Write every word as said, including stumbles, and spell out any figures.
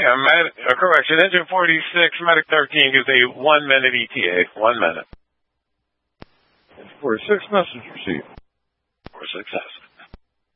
Yeah, med- uh, correction. Engine forty-six, Medic thirteen gives a one minute E T A. One minute. forty-six, message received. For success.